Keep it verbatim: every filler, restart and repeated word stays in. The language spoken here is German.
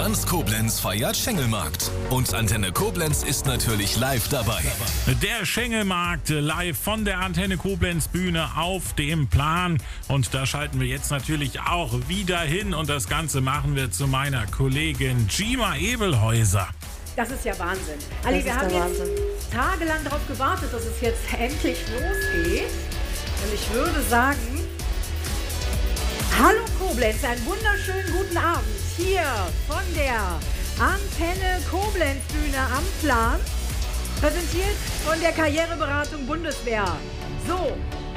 Ganz Koblenz feiert Schengelmarkt. Und Antenne Koblenz ist natürlich live dabei. Der Schengelmarkt live von der Antenne Koblenz Bühne auf dem Plan. Und da schalten wir jetzt natürlich auch wieder hin. Und das Ganze machen wir zu meiner Kollegin Gima Ebelhäuser. Das ist ja Wahnsinn. Ali, wir haben jetzt tagelang darauf gewartet, dass es jetzt endlich losgeht. Und ich würde sagen, hallo Koblenz, einen wunderschönen guten Abend hier von der Antenne Koblenz Bühne am Plan, präsentiert von der Karriereberatung Bundeswehr. So,